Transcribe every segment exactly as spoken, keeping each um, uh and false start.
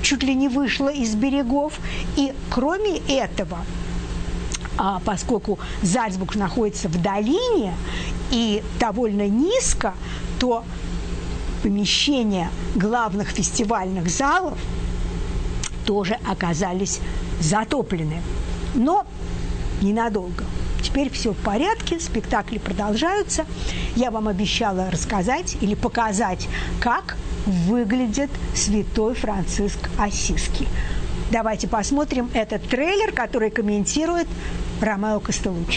чуть ли не вышла из берегов. И кроме этого, а поскольку Зальцбург находится в долине и довольно низко, то помещения главных фестивальных залов тоже оказались затоплены. Но ненадолго. Теперь все в порядке, спектакли продолжаются. Я вам обещала рассказать или показать, как выглядит святой Франциск Ассизский. Давайте посмотрим этот трейлер, который комментирует Ромео Костелуччи.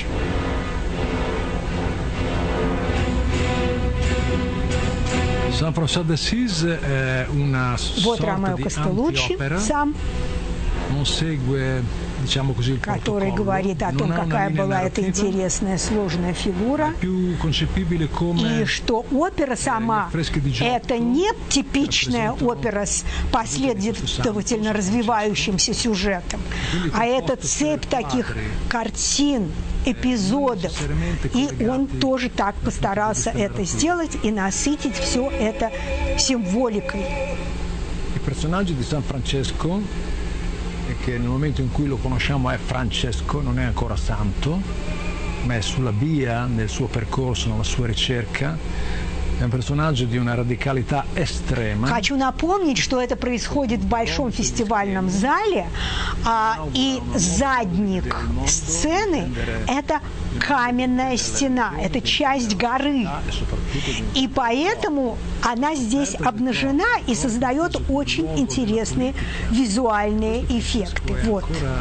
San François d'Assise è una sorta di anti-opera, non segue, diciamo così, il который говорит о том, какая была эта интересная, сложная фигура, и что опера сама – это не типичная опера с последовательно развивающимся сюжетом, а это цепь таких картин, эпизодов, и он тоже так постарался это сделать и насытить все это символикой. Il personaggio di San Francesco, che nel momento in cui lo conosciamo è Francesco, non è ancora santo, ma è sulla via nel suo percorso, nella sua ricerca. È un personaggio di una radicalità estrema. Хочу напомнить, что это происходит в большом фестивальном зале, а, и задник сцены – это каменная стена, это часть горы. И поэтому она здесь обнажена и создает очень интересные визуальные эффекты. Вот.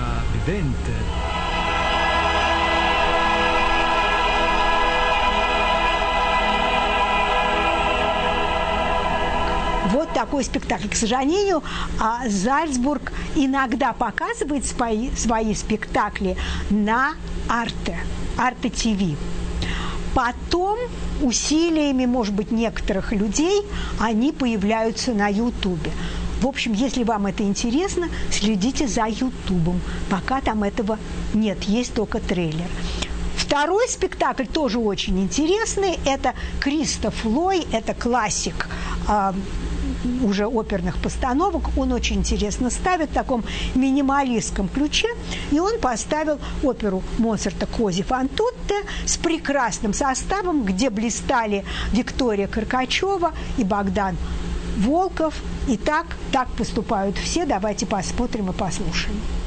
Вот такой спектакль. К сожалению, Зальцбург иногда показывает свои, свои спектакли на Арте, Арте ТВ. Потом усилиями, может быть, некоторых людей они появляются на Ютубе. В общем, если вам это интересно, следите за Ютубом. Пока там этого нет, есть только трейлер. Второй спектакль тоже очень интересный. Это Кристоф Лой, это классик э, уже оперных постановок. Он очень интересно ставит в таком минималистском ключе. И он поставил оперу Моцарта «Кози фан тутте» с прекрасным составом, где блистали Виктория Каркачева и Богдан Волков. И так, так поступают все. Давайте посмотрим и послушаем.